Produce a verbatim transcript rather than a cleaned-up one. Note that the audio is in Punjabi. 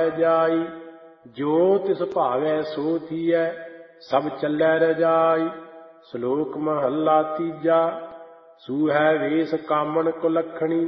ਪਾਵੈ ਜਾਈ। ਜੋ ਤਿਸ ਭਾਵੈ ਸੋ ਥੀਐ, ਸਭ ਚੱਲੈ ਰਜਾਈ। ਸ਼ਲੋਕ ਮਹੱਲਾ ਤੀਜਾ। ਸੂਹੈ ਵੇਸ ਕਾਮਣ ਕੁਲੱਖਣੀ,